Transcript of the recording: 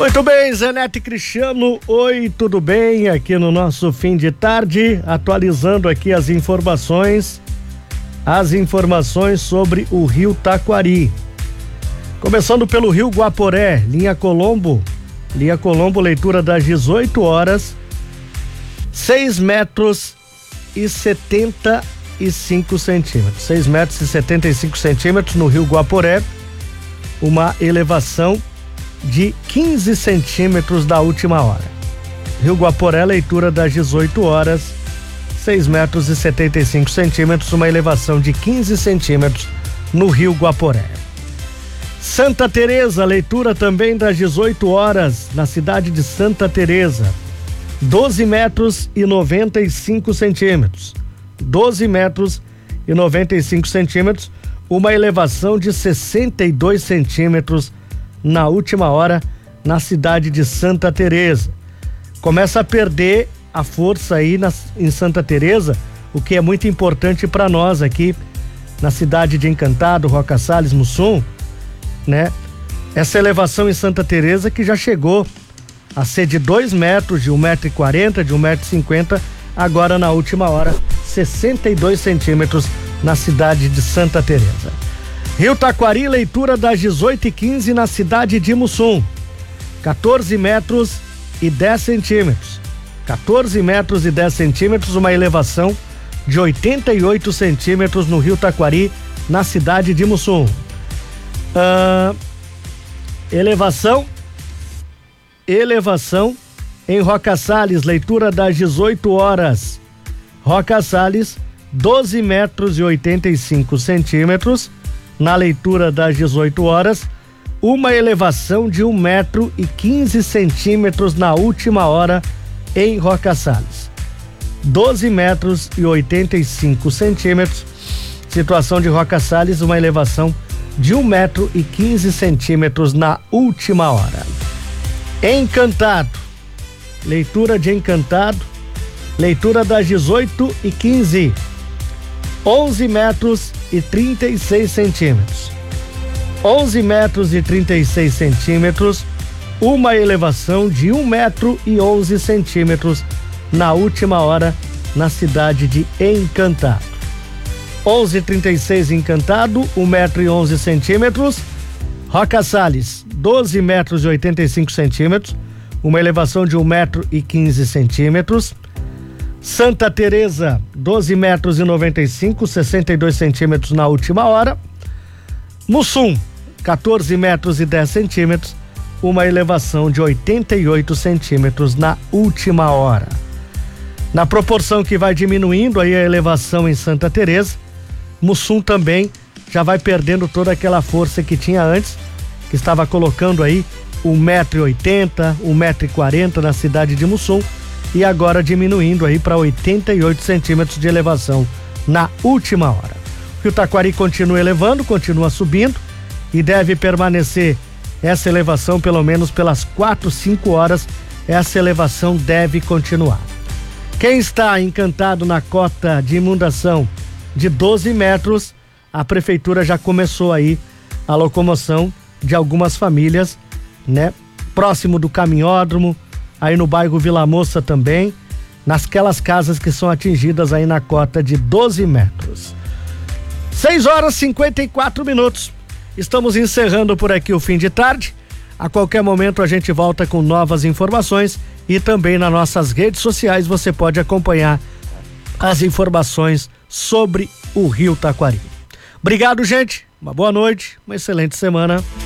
Muito bem, Zenete Cristiano, oi, tudo bem? Aqui no nosso fim de tarde, atualizando aqui as informações sobre o Rio Taquari. Começando pelo Rio Guaporé, linha Colombo, leitura das 18 horas, 6 metros e 75 centímetros, 6 metros e 75 centímetros no Rio Guaporé, uma elevação de 15 centímetros da última hora. Rio Guaporé, leitura das 18 horas, 6 metros e 75 centímetros, uma elevação de 15 centímetros no Rio Guaporé. Santa Teresa, leitura também das 18 horas, na cidade de Santa Teresa, 12 metros e 95 centímetros. 12 metros e 95 centímetros, uma elevação de 62 centímetros na última hora na cidade de Santa Teresa. Começa a perder a força aí em Santa Teresa, o que é muito importante para nós aqui na cidade de Encantado, Roca Salles, Mussum, né? Essa elevação em Santa Teresa que já chegou a ser de 2 metros, de 1,40 m, de 1,50 m, agora na última hora 62 centímetros na cidade de Santa Teresa. Rio Taquari, leitura das 18h15 na cidade de Mussum, 14 metros e 10 centímetros. 14 metros e 10 centímetros, uma elevação de 88 centímetros no Rio Taquari, na cidade de Mussum. Elevação em Roca Salles, leitura das 18 horas. Roca Salles, 12 metros e 85 centímetros. Na leitura das 18 horas, uma elevação de 1 metro e 15 centímetros na última hora em Roca Salles. 12 metros e 85 centímetros. Situação de Roca Salles, uma elevação de 1 metro e 15 centímetros na última hora. Encantado, leitura de Encantado, leitura das 18h15, 11 metros e 36 centímetros. 11 metros e 36 centímetros, uma elevação de 1 metro e 11 centímetros na última hora na cidade de Encantado. 11h36 Encantado, 1 metro e 11 centímetros. Roca Salles, 12 metros e 85 centímetros, uma elevação de 1 metro e 15 centímetros. Santa Teresa, 12 metros e 95, 62 centímetros na última hora. Mussum, 14 metros e 10 centímetros, uma elevação de 88 centímetros na última hora. Na proporção que vai diminuindo aí a elevação em Santa Teresa, Mussum também já vai perdendo toda aquela força que tinha antes, que estava colocando aí 1,80 m, 1,40 m na cidade de Mussum, e agora diminuindo aí para 88 centímetros de elevação na última hora. O Rio Taquari continua elevando, continua subindo e deve permanecer essa elevação pelo menos pelas 4, 5 horas. Essa elevação deve continuar. Quem está encantado na cota de inundação de 12 metros, a prefeitura já começou aí a locomoção de algumas famílias, né? Próximo do caminhódromo, aí no bairro Vila Moça também, nasquelas casas que são atingidas aí na cota de 12 metros. 6h54. Estamos encerrando por aqui o fim de tarde. A qualquer momento a gente volta com novas informações e também nas nossas redes sociais você pode acompanhar as informações sobre o Rio Taquari. Obrigado, gente. Uma boa noite, uma excelente semana.